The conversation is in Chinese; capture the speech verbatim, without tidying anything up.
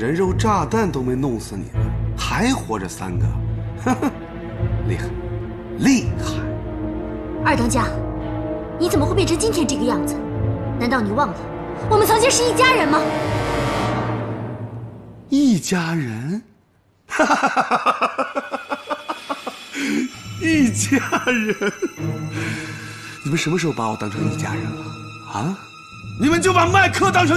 人肉炸弹都没弄死你们，还活着三个，呵呵，厉害，厉害！ 二当家，你怎么会变成今天这个样子？难道你忘了，我们曾经是一家人吗？ 一家人？哈哈哈哈哈！一家人？你们什么时候把我当成一家人了？啊？你们就把麦克当成